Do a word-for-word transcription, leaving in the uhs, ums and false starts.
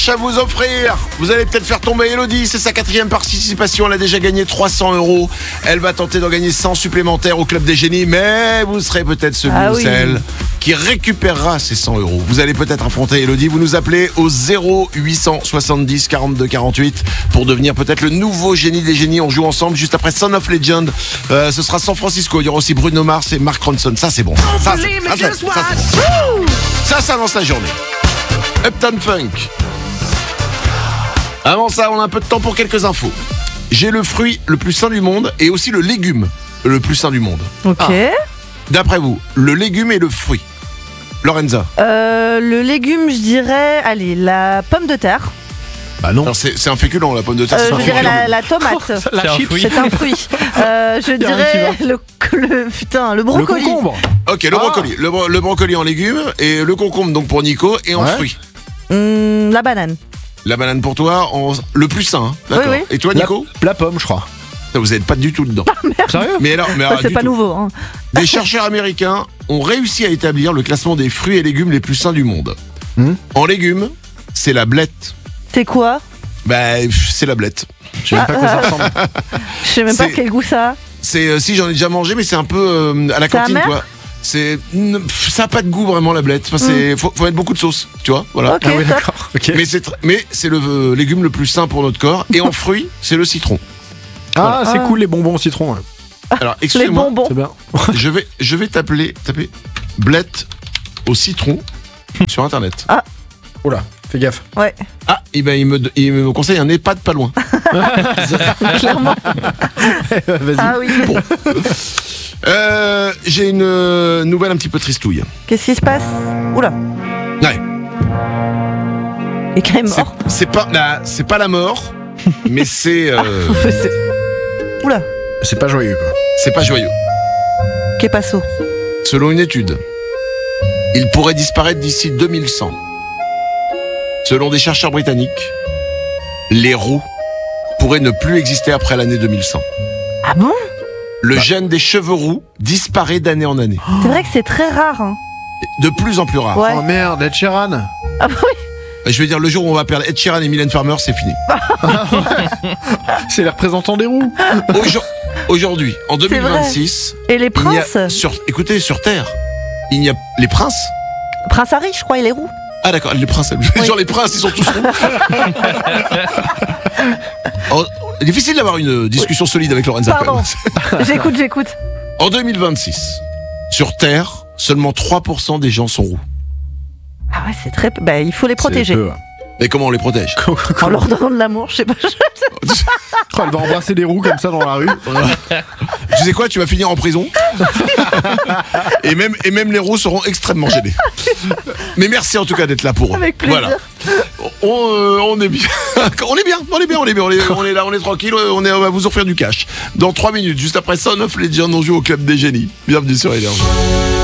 À vous offrir, vous allez peut-être faire tomber Elodie, c'est sa quatrième participation, elle a déjà gagné trois cents euros, elle va tenter d'en gagner cent supplémentaires au Club des Génies, mais vous serez peut-être celui ah ou oui. celle qui récupérera ces cent euros. Vous allez peut-être affronter Elodie, vous nous appelez au zéro huit cent soixante-dix quarante-deux quarante-huit pour devenir peut-être le nouveau génie des génies. On joue ensemble juste après Son of Legend, euh, ce sera San Francisco, il y aura aussi Bruno Mars et Mark Ronson, ça c'est bon, ça, c'est- ça, c'est- ça, c'est- ça, ça lance la journée. Uptown Funk. Avant ça, on a un peu de temps pour quelques infos. J'ai le fruit le plus sain du monde et aussi le légume le plus sain du monde. Ok. Ah. D'après vous, le légume et le fruit. Lorenza. Euh, le légume, je dirais, allez, la pomme de terre. Bah non. Alors c'est, c'est un féculent, la pomme de terre. Euh, c'est un je dirais féculent. la, la tomate. La C'est un chips. fruit. C'est un fruit. Euh, je Y a rien dirais le, le putain, le Le brocoli. concombre. Ok, le Ah. brocoli. Le, bro- le brocoli en légumes et le concombre donc pour Nico et en Ouais. fruit. Hum, la banane. La banane pour toi, en... le plus sain. Hein. D'accord. Oui, oui. Et toi, La, Nico? la pomme, je crois. Vous n'êtes pas du tout dedans. Sérieux? Mais alors, mais Ça, alors, c'est du pas tout. nouveau. Hein. Des chercheurs américains ont réussi à établir le classement des fruits et légumes les plus sains du monde. Hmm. En légumes, c'est la blette. C'est quoi? Bah, pff, c'est la blette. Je sais même pas à quoi ça ressemble. Je sais même pas C'est- quel goût ça a. C'est euh, si j'en ai déjà mangé, mais c'est un peu euh, à la C'est cantine, amer quoi. C'est n- pff, ça a pas de goût vraiment la blette. Enfin, c'est faut, faut mettre beaucoup de sauce, tu vois. Voilà. Ok, Ah oui, top. d'accord. Ok. Mais c'est tr- mais c'est le euh, légume le plus sain pour notre corps. Et en fruits, c'est le citron. Ah, c'est Ah. cool les bonbons au citron. ouais. Alors Les excusez-moi, bonbons. C'est bien. je vais je vais t'appeler taper blette au citron sur internet. Oula, fais gaffe. Ouais, Ah, et ben il me il me conseille un EHPAD pas loin. clairement. Vas-y. Ah oui. Euh, j'ai une euh, nouvelle un petit peu tristouille. Qu'est-ce qui se passe? Oula. Ouais. Il est quand même C'est, mort. c'est pas la c'est pas la mort, mais c'est euh, C'est- Oula. C'est pas joyeux quoi. c'est pas joyeux. Qu'est passo? Selon une étude, il pourrait disparaître d'ici deux mille cent. Selon des chercheurs britanniques, les roux pourraient ne plus exister après l'année deux mille cent. Ah bon? Le gène des cheveux roux disparaît d'année en année. C'est vrai que c'est très rare. Hein. De plus en plus rare. Ouais. Oh merde, Ed Sheeran. Ah oui. Je veux dire, le jour où on va perdre Ed Sheeran et Mylène Farmer, c'est fini. C'est les représentants des roues. Aujourd- Aujourd'hui, en deux mille vingt-six, Et les il n'y a, princes? sur, écoutez, sur Terre, il n'y a les princes. Prince Harry, je crois, il est roux. Ah d'accord, les princes. Oui. Genre les princes, ils sont tous roux. Oh, difficile d'avoir une discussion solide avec Lorenza. quand Pardon. même. J'écoute, j'écoute. En deux mille vingt-six, sur Terre, seulement trois pour cent des gens sont roux. Ah ouais, c'est très. Bah, il faut les protéger. C'est peu, ouais. Mais comment on les protège? En leur donnant de l'amour, je sais pas. Oh, elle va embrasser des roues comme ça dans la rue. Tu sais quoi, tu vas finir en prison. et, même, et même les roux seront extrêmement gênés. Mais merci en tout cas d'être là pour eux. Avec plaisir. Voilà. On, euh, on est bien. on est bien, on est bien, on est bien, on est, on est là, on est tranquille, on, est, on va vous offrir du cash. Dans trois minutes, juste après Son of Legend, on joue au Club des Génies. Bienvenue sur Énergie.